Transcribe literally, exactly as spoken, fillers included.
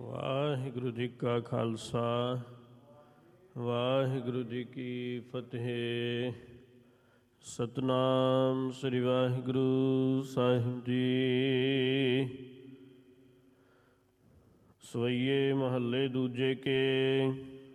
ਵਾਹਿਗੁਰੂ ਜੀ ਕਾ ਖਾਲਸਾ ਵਾਹਿਗੁਰੂ ਜੀ ਕੀ ਫਤਿਹ। ਸਤਨਾਮ ਸ੍ਰੀ ਵਾਹਿਗੁਰੂ ਸਾਹਿਬ ਜੀ। ਸਵਈਏ ਮਹੱਲੇ ਦੂਜੇ ਕੇ